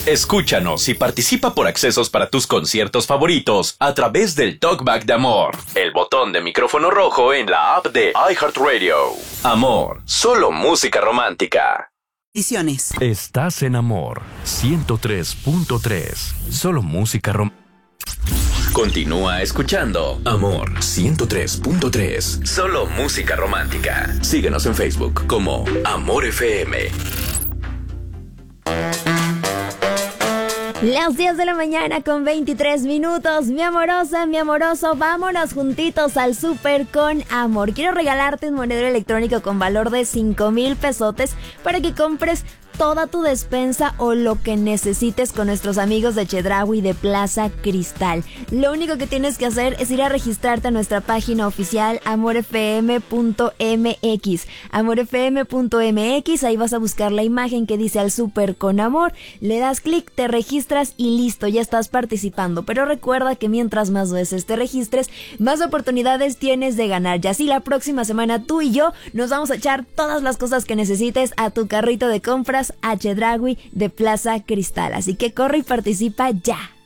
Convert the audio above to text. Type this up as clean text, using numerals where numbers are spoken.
Escúchanos y participa por accesos para tus conciertos favoritos a través del Talkback de Amor, el botón de micrófono rojo en la app de iHeartRadio. Amor, solo música romántica. Estás en Amor 103.3, solo música romántica. Continúa escuchando Amor 103.3, solo música romántica. Síguenos en Facebook como Amor FM. Las 10 de la mañana con 23 minutos. Mi amorosa, mi amoroso, vámonos juntitos al súper con amor. Quiero regalarte un monedero electrónico con valor de 5,000 pesotes para que compres toda tu despensa o lo que necesites con nuestros amigos de Chedraui de Plaza Cristal. Lo único que tienes que hacer es ir a registrarte a nuestra página oficial amorfm.mx. Amorfm.mx, ahí vas a buscar la imagen que dice al súper con amor, le das clic, te registras y listo, ya estás participando. Pero recuerda que mientras más veces te registres, más oportunidades tienes de ganar. Y así la próxima semana tú y yo nos vamos a echar todas las cosas que necesites a tu carrito de compras a Chedraui de Plaza Cristal. Así que corre y participa ya.